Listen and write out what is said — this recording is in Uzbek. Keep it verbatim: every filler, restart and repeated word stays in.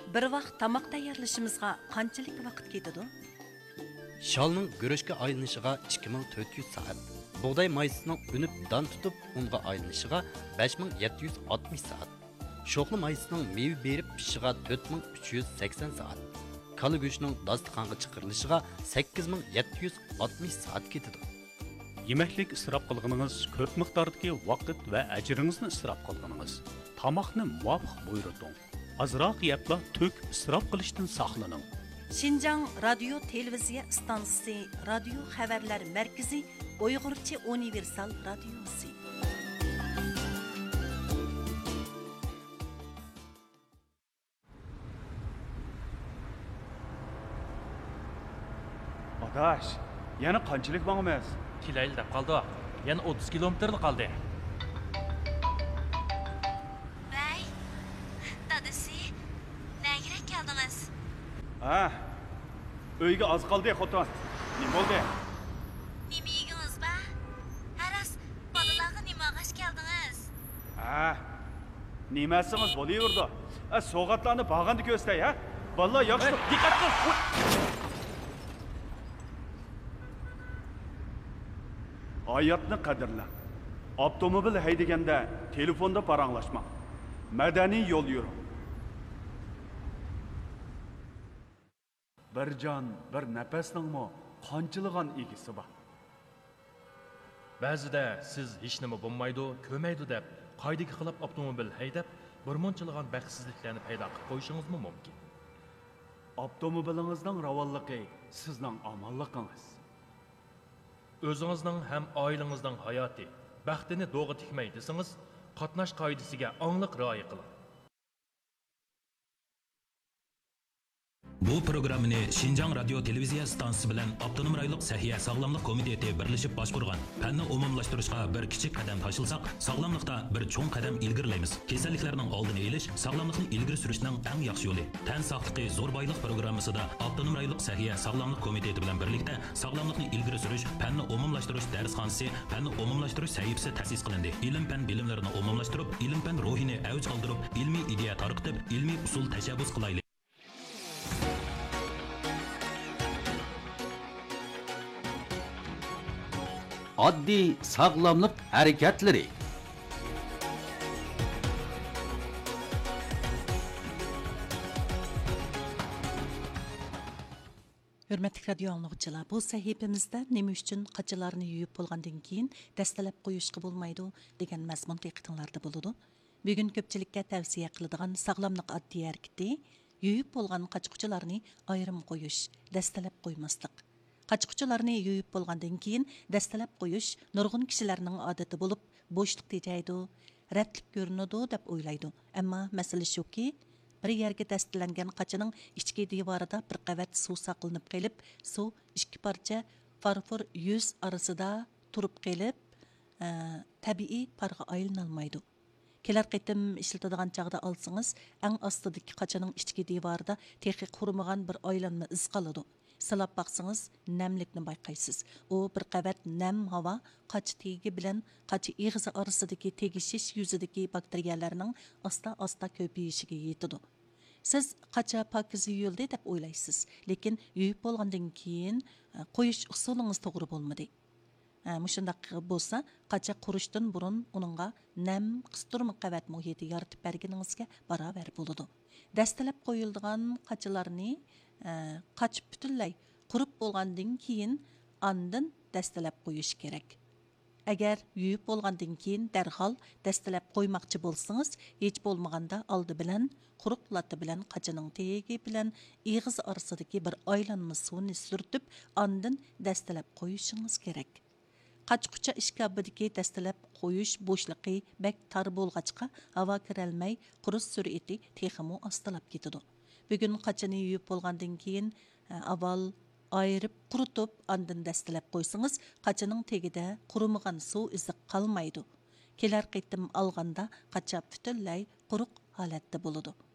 Bir vaqt tamoq tayyorlashimizga qanchalik vaqt ketadi? Shalning guruchga aylanishiga ikki ming to'rt yuz soat. Bug'doy maysining unib don tutib unga aylanishiga besh ming yetti yuz oltmish soat. Sho'xli maysining meva berib pishishiga to'rt ming uch yuz sakson soat. Kala go'shtining dasturxonga chiqarilishiga sakkiz ming yetti yuz oltmish soat ketadi. Yemeklik israf qilganingiz ko'p miqdordagi vaqt va ajringizni israf qilganingiz. Tamoqni muvofiq buyurting. Azroq yebla to'k israf qilishdan saqlaning. Şinjan Radyo Televiziya Stansiyasi, Radio Xabarlar Markazi, Uyg'urcha universal radiosi. Adaş, yana qanchalik mangimiz? Kilayli deb qoldi. Yana o'ttiz kilometr qoldi. Vay, dadasi, nega keldingiz? Ha, uyga oz qoldi, xotin. Nima bo'ldi? Nima yedingiz ba? Haras, bolalarga nima g'ash keldingiz? Ha, nimasimiz bo'laverdi. A, so'g'atlarni bag'anda ko'stay, ha? Bolalar yaxshi, diqqat qil. Hayatni qadrla. Avtomobil haydaganda telefonda paranglashma. Madaniy yo'l yuring. Bir jon, bir nafasningmi qanchilgan egisi bor. Ba'zida siz hech nima bo'lmaydi, ko'maydi deb qoidaga xilop avtomobil haydab, bir munchilgan baxtsizliklarni paydo qilib qo'yishingiz mumkin. Avtomobilingizning ravonligi sizning omonligingiz. O'zingizning ham oilangizning hayoti, baxtini do'g'ri tikmay desangiz, qatnash qoidasiga aniq rioya qiling. Bu programmani Şinjan Radyo Televiziya stansiyasi bilan Avtonom rayonlik Sahiya Sog'lomlik komiteti birlashib boshqargan. Fanni umumlashtirishga bir kichik qadam tashilsak, sog'lomlikda bir cho'ng qadam ilgirlaymiz. Kasalliklarning oldini olish sog'lomlikni ilgari surishning eng yaxshi yo'li. Tan sog'ligi zo'r boylik programmasida Avtonom rayonlik Sahiya Sog'lomlik komiteti bilan birlikda sog'lomlikni ilgari surish, fanni umumlashtirish darsxonasi, fanni umumlashtirish sahifasi ta'sis qilindi. Ilm fan bilimlarini umumlashtirib, ilm fan ruhini avj qoldirib, ilmiy ideya tarqitib, ilmiy usul tashabbus qilaylik. Oddiy sog'lomlik harakatlari. Hürmetli radio anlıqçılar, bu sahifemizde nima uchun qachilarni yuyib bo'lgandan keyin dastalab qo'yishga bo'lmaydi degan mazmun diqqatinglarda bo'ladi. Bugun ko'pchilikka tavsiya qiladigan sog'lomlik oddiy harakati yuyib bo'lgan qachquchilarni ayrim qo'yish, dastalab qo'ymaslik. Qaçquchilarni yuyib bo'lgandan keyin dastalab qo'yish nurg'un kishilarning odati bo'lib, bo'shliq tejaydi, ratlik ko'rinadi deb o'ylaydi. Ammo masala shuki, bir yerga dastalangan qachining ichki devorida bir qavat suv saqlanib qolib, suv ikki parcha farfor yuz orasida turib qolib, tabiiy parga aylanolmaydi. Kelar qitim ishlatadigan chaqda olsangiz, eng ostidagi qachining ichki devorida texi qurmagan bir aylanma iz qoladi. Salab baqsangiz, namlikni bayqaysiz. U bir qavat nam havo qach tegi bilan qach ig'zi orasidagi tegishish yuzidagi bakteriyalarning asta-asta ko'payishiga yetadi. Siz qacha pokiz yuyildi deb o'ylaysiz, lekin yuyib bo'lgandan keyin qo'yish usulingiz to'g'ri bo'lmadi. Mushundaq bo'lsa, qacha qurishdan burun uningga nam qistirma qavat muhiti yaratib berganingizga barobar bo'ladi. Dastalab qo'yilgan qachalarni qach butunlay qurib bo'lgandan keyin andin dastalab qo'yish kerak. Agar yuyib bo'lgandan keyin darhol dastalab qo'ymoqchi bo'lsangiz, hech bo'lmaganda oldi bilan quruq lati bilan qachining tegi bilan ig'iz orasidagi bir aylanma suvni surtib, andin dastalab qo'yishingiz kerak. Qachqucha ishkabidagi dastalab qo'yish bo'shliqi bak tar bo'lg'achqa havo kirolmay qurish sur'ati texmo ostalab ketadi. Bugun qachini yuyib bo'lgandan keyin avval ayirib quritib andin dastalab qo'ysangiz, qachining tegida qurumagan suv izi qolmaydi. Kelar qitim olganda qacha butunlay quruq holatda bo'ladi.